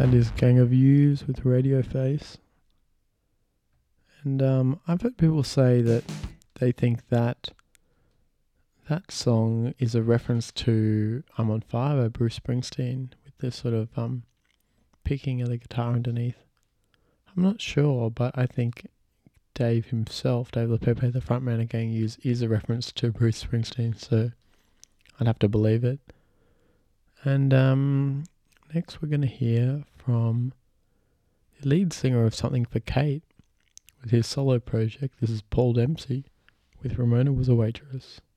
That is Gang of Youths with Radio Face. And I've heard people say that they think that that song is a reference to I'm on Fire by Bruce Springsteen with this sort of picking of the guitar underneath. I'm not sure, but I think Dave himself, Dave LaPepe, the frontman of Gang of Youths, is a reference to Bruce Springsteen, so I'd have to believe it. And next we're going to hear from the lead singer of Something for Kate with his solo project. This is Paul Dempsey with Ramona Was a Waitress.